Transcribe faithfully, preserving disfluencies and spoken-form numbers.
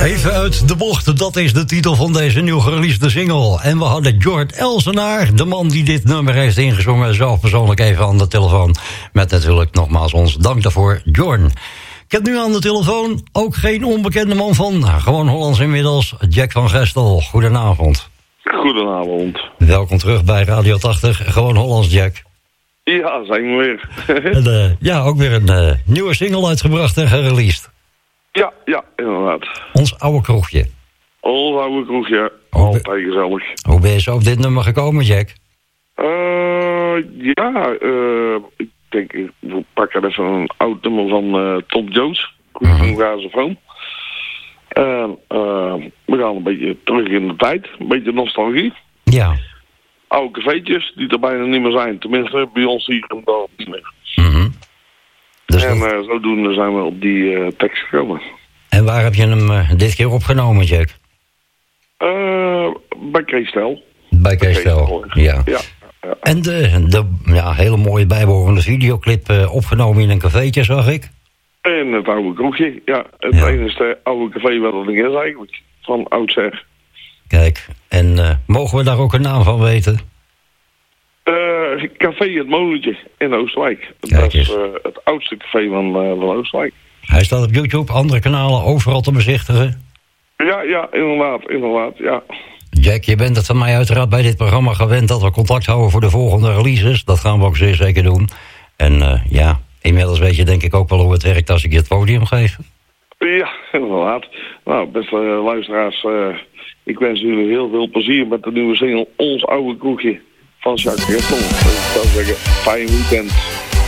Even uit de bocht, dat is de titel van deze nieuw gereleasede single. En we hadden Jord Elsenaar, de man die dit nummer heeft ingezongen, zelf persoonlijk even aan de telefoon. Met natuurlijk nogmaals ons dank daarvoor, Jorn. Ik heb nu aan de telefoon ook geen onbekende man van, gewoon Hollands inmiddels, Jack van Gestel. Goedenavond. Goedenavond. Welkom terug bij Radio tachtig, gewoon Hollands, Jack. Ja, zijn we weer. en, uh, ja, ook weer een uh, nieuwe single uitgebracht en gereleased. Ja, ja, inderdaad. Ons oude kroegje. Ons oude kroegje, altijd gezellig. Hoe ben je zo op dit nummer gekomen, Jack? Uh, ja, uh, ik denk, ik pak er even een oud nummer van uh, Tom Jones. Goed van Gazenfoon. En uh, we gaan een beetje terug in de tijd. Een beetje nostalgie. Ja. Oude cafeetjes die er bijna niet meer zijn. Tenminste, bij ons hier en daar niet meer. Mm-hmm. Dus en dat... uh, zodoende zijn we op die uh, tekst gekomen. En waar heb je hem uh, dit keer opgenomen, Jack? Uh, bij Kees Tel. Bij Kees Tel, ja. ja. Ja. En de, de ja, hele mooie bijbehorende videoclip uh, opgenomen in een cafeetje, zag ik. En het oude kroegje, ja. Het ja. enige oude café wat er is eigenlijk, van oudsher. Kijk, en uh, mogen we daar ook een naam van weten? Uh, café Het Molentje in Oostwijk. Kijk dat is uh, het oudste café van, uh, van Oostwijk. Hij staat op YouTube, andere kanalen overal te bezichtigen. Ja, ja, inderdaad, inderdaad, ja. Jack, je bent het van mij uiteraard bij dit programma gewend dat we contact houden voor de volgende releases. Dat gaan we ook zeer zeker doen. En uh, ja, inmiddels weet je denk ik ook wel hoe het werkt als ik je het podium geef. Ja, inderdaad. Nou, beste uh, luisteraars, uh, ik wens jullie heel veel plezier met de nieuwe single Ons Oude Kroegje van Jacques Gestel. Dus ik zou zeggen, fijn weekend.